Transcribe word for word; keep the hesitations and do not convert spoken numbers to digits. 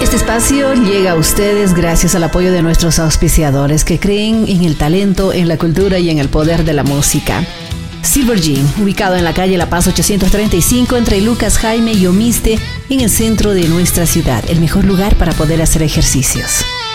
Este espacio llega a ustedes gracias al apoyo de nuestros auspiciadores que creen en el talento, en la cultura y en el poder de la música. Silver Gym, ubicado en la calle La Paz ochocientos treinta y cinco entre Lucas Jaime y Omiste, en el centro de nuestra ciudad, el mejor lugar para poder hacer ejercicios.